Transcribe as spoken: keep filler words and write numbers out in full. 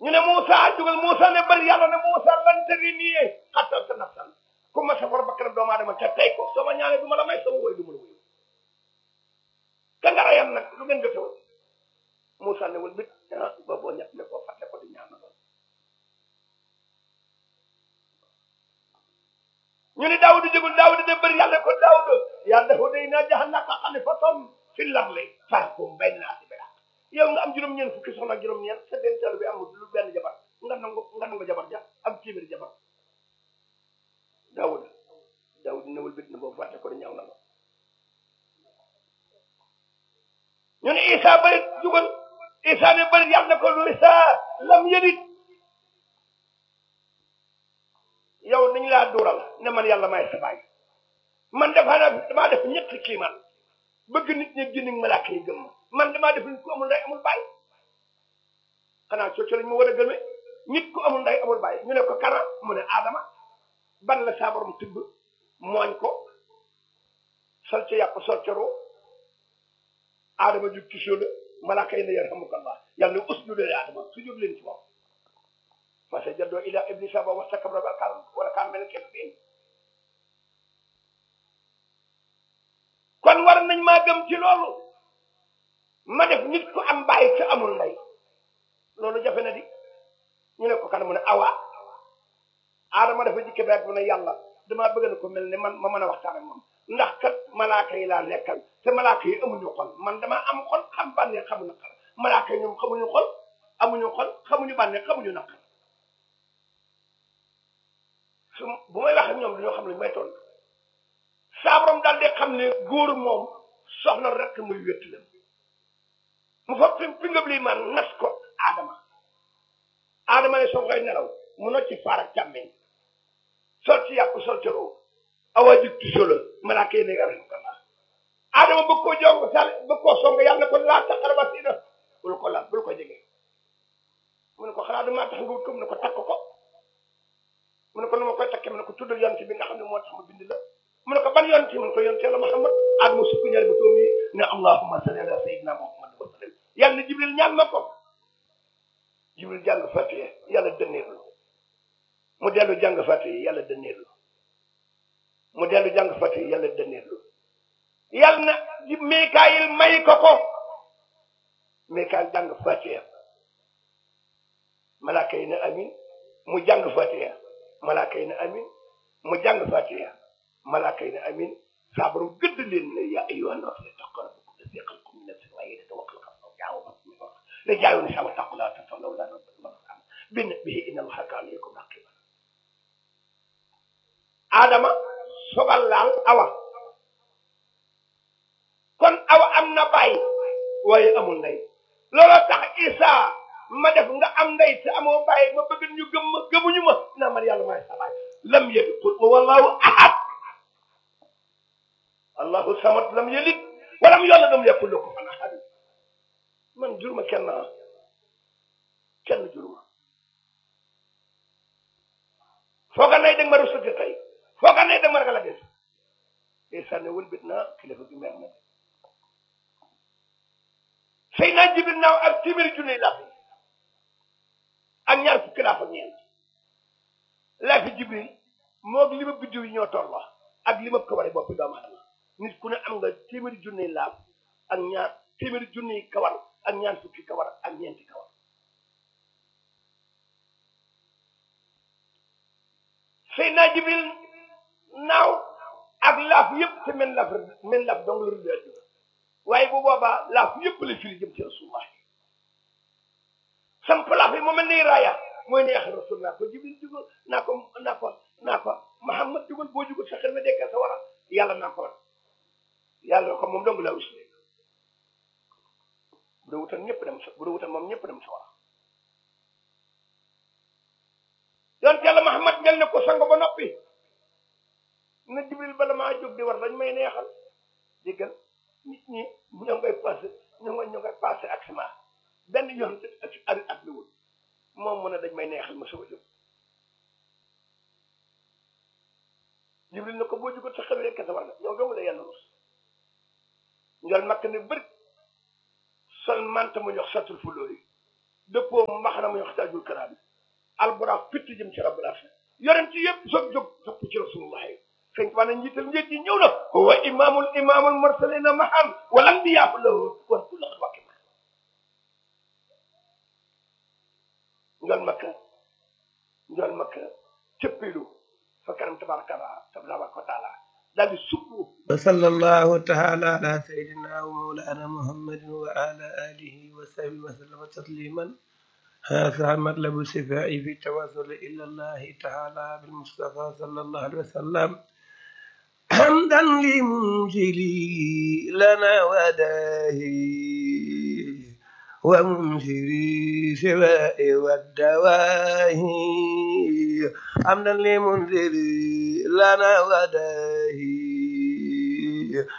ñu ne Moussa jugal Moussa ne bari yàlla ne Moussa lan tëri nii xattal sa nafsan ku ma safar bakkanam doomu aadama te tey ko soo ma ñaanee du ma la may sama woy du ma la wuyu ka nga rayam nag lu ngeen jotewul Moussa ne wul bit ah booboo ñett ne koo fàtte ko di ñaan na ñu ne Daawuda jugul Daawuda de bari yàlla ko Daawuda yaa dafa day naa jahannaka xalifatan fil ardi fahkum bayna naasi bil haqq yow nga am juróom-ñeent fukki soxna ak juróom-ñeent sa dencal bi amul lu benn jabar nga nangu nga nangu jabar ja am téeméeri jabar Daawuda Daawuda newul bit na boobu fàtte ko di ñaaw na la ñu ne Isa bari jugal Isa ne bari yàlla na ko lu Isa lam yërit yow nañu laa duural ne man yàlla may sa baay man dafa na damaa def ñetti kiiman bëgg nit ñi jinni malaaka yi gëm man damaa def nit ku amul ndey amul baay xanaa cooco lañ ma war a gëmee nit ku amul ndey amul baay ñu ne ko kana mu ne Adama ban la saa borom tibb mooñ ko sol ca yàpp sol ca roo Adama jug ci suuf la malaaka yi ne yarhamukallah yàlla ne usjudu li Adama sujud leen ci moom fasajadoo ila iblisa ba wastakbara wa kaana minal kaafiriin kon war nañ maa gëm ci loolu ma def nit ku am baay te amul ndey loolu jafe na di ñu ne ko kan mu ne awa Adama dafa jikke beeg mu ne yàlla damaa bëgg na ko mel ne man ma mën a waxtaan ak moom ndax kat malaaka yi laa nekkal te malaaka yi amuñu xol man damaa am xol xam bànneex xamuñu naqar malaaka yi ñoom xamuñu xol amuñu xol xamuñu bànneex xamuñu naqar su bu may wax ak ñoom dañoo xam ne may toll saa borom daal di xam ne góor moom soxla rek muy wétti la mu fa fi fi ngëb lii man nas ko Adama Adama ne soo koy nelaw mu nocc ci faar ak càmmeñ sol ci yàpp sol ci roo awa jig ci solo malaaka yi ne yarhamukallah Adama bëgg koo jong sal bëgg koo song yàlla ne ko laa taqraba siina bul ko laal bul ko jege mu ne ko xanaa damaa tax nga wut ko mu ne ko takk ko mu ne ko nu ma koy takkee mu ne ko tuddal yonent bi nga xam ne moo tax ma bind la mu ne ko ban yonent mu ne ko yonent yàlla Muhammad Adama sukk ñaari ba toom yi ne allahumma salli ala sayyidina Muhammad wa sallam yàlla ne Jibril ñaan na ko Jibril jàng Fatiha yàlla dënneerlu mu dellu jàng Fatiha yàlla dënneerlu mu dellu jàng Fatiha yàlla dënneerlu yàlla na Mikaayil may ko ko Mikaayil jàng Fatiha malaaka yi ne amin mu jàng Fatiha malaaka yi ne amin mu jàng Fatiha malaaka yi ne amin saa borom gëdd leen ne yaa ayyuhan naas ittaqu rabbakum allazii xalaqakum min nafsin waahidatin wa xalaqa minhaa zawjahaa la jaayu ne sama taqu laa tasaw laa rabbakum bin bihi inna allaha kaana alaykum raqiiba Adama sogal laal awa kon awa am na baay waaye amul ndey looloo tax Isa ma def nga am ndey te amoo baay ma bëgg ñu gëm ma gëmuñu ma naa man yàlla maay sa baay lam yalid qul huwallahu ahad allahu samad lam yalid walam yulad lam yakul lahu kufuwan ahad man juruma kenn kenn juruma fooga nay danga ma rusati tey fooga nay danga ma ragal a gis Isa ne wëlbit naa kilifa gi mer na sëy naa Jibril naaw ak téeméeri junni laa fi ak ñaar fukki laa fa ñeent laa fi Jibril moog li ma biddiw yi ñoo tolloo ak li ma kawari boppi doomu aadama nit ku ne am nga téeméeri junni laaf ak ñaar téeméeri junni kawar ak ñaar fukki kawar ak ñeenti kawar sëy naa Jibril naaw ak laaf yëpp te men laaf men laaf dong la rëdd adduna waaye bu boobaa laaf yëpp la firi jëm ci rasulullah samp laaf yi mu mel ni raaya mooy neex rasul naa ko Jibril jugal naa ko naa ko naa ko Muhammad jugal boo jugal sa xel ma dekkal sa wara yàlla naa ko yàlla ko moom dong la usle bu dee wutal ñëpp dem sa bu dee wutal moom ñëpp dem sa wara yonent yàlla Muhammad mel ne ko sango ba noppi na Jibril bala maa jóg di war dañ may neexal déggal nit ñi ñoo ngay passé ñoo nga ñoo ngay passé ak sama benn yoon ak ari at liwul moom mu ne dañ may neexal ma soog a jóg Jibril na ko boo jógoon sa xel rek sa war na yow dong la yàlla rus njol makk ne bëri sol manta mu ñox satul fulóor yi dëppoo mbaxana muy waxtaajul karaam alburax fitt jëm ci rabbul arsh yonent yëpp soog jóg topp ci rasulullah sëñ Tuubaa ne njiital njëkk yi ñëw na huwa imaamul imaamul mursalina mahan wal anbiyaa lahu wa kullu xalqi njol makka njol makka cëppilu fa kanam tabaraka tabaraka wa taala daal di subbu وصلى الله تعالى على سيدنا ومولانا محمد وعلى آله وصحبه وسلم تسليما هذا مطلب الشفاء في التوسل إلى الله تعالى بالمصطفى صلى الله عليه وسلم حمدا لمنزلي لنا وداهي ومنزلي سواء والدواهي حمدا لمنزلي لنا وداهي